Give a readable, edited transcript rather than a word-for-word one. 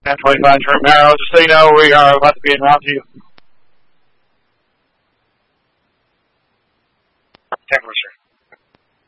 10:25 turn narrow. Just so you know, we are about to be en route to you. 10 sir.